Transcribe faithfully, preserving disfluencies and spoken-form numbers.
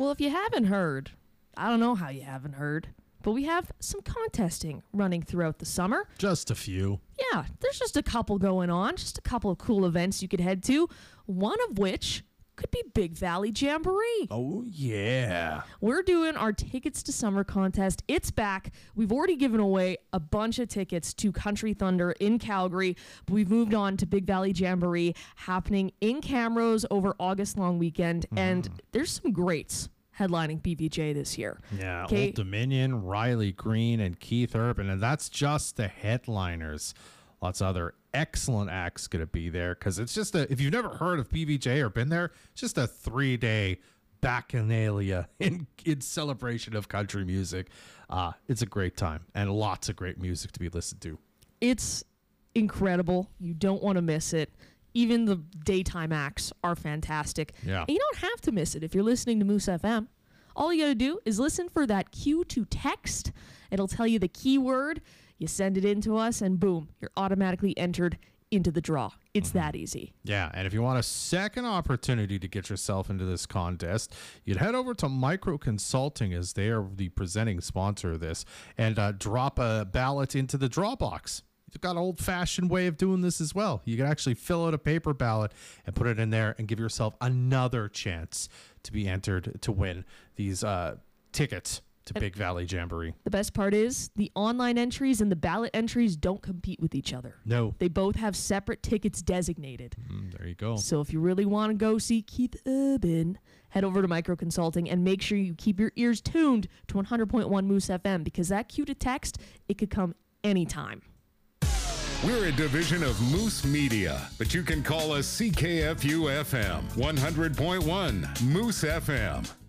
Well, if you haven't heard, I don't know how you haven't heard, but we have some contesting running throughout the summer. Just a few. Yeah, there's just a couple going on, just a couple of cool events you could head to, one of which could be Big Valley Jamboree. Oh, yeah. We're doing our Tickets to Summer contest. It's back. We've already given away a bunch of tickets to Country Thunder in Calgary, but we've moved on to Big Valley Jamboree happening in Camrose over August long weekend, mm. and there's some greats headlining B V J this year. Yeah, okay? Old Dominion, Riley Green, and Keith Urban, and that's just the headliners. Lots of other excellent acts going to be there because it's just a, if you've never heard of B V J or been there, it's just a three-day bacchanalia in, in celebration of country music. Uh, it's a great time and lots of great music to be listened to. It's incredible. You don't want to miss it. Even the daytime acts are fantastic. Yeah. And you don't have to miss it if you're listening to Moose F M. All you got to do is listen for that cue to text. It'll tell you the keyword. You send it in to us, and boom, you're automatically entered into the draw. It's mm-hmm. that easy. Yeah, and if you want a second opportunity to get yourself into this contest, you'd head over to Micro Consulting, as they are the presenting sponsor of this, and uh, drop a ballot into the draw box. You've got an old-fashioned way of doing this as well. You can actually fill out a paper ballot and put it in there and give yourself another chance to be entered to win these uh, tickets to Big Valley Jamboree. The best part is the online entries and the ballot entries don't compete with each other. No. They both have separate tickets designated. Mm, there you go. So if you really want to go see Keith Urban, head over to Micro Consulting and make sure you keep your ears tuned to one hundred point one Moose F M, because that cue to text, it could come anytime. We're a division of Moose Media, but you can call us C K F U F M one hundred point one Moose F M.